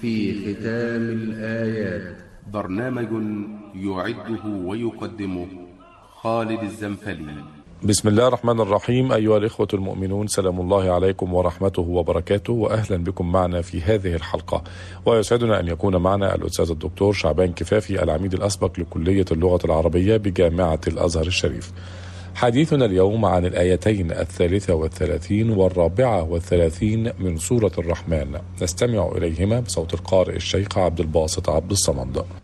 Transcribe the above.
في ختام الآيات. برنامج يعده ويقدمه خالد الزنفلي. بسم الله الرحمن الرحيم. أيها الإخوة المؤمنون، سلام الله عليكم ورحمته وبركاته، وأهلا بكم معنا في هذه الحلقة. ويسعدنا أن يكون معنا الأستاذ الدكتور شعبان كفافي، العميد الأسبق لكلية اللغة العربية بجامعة الأزهر الشريف. حديثنا اليوم عن الآيتين 33 و34 من سورة الرحمن، نستمع إليهما بصوت القارئ الشيخ عبد الباسط عبد الصمد.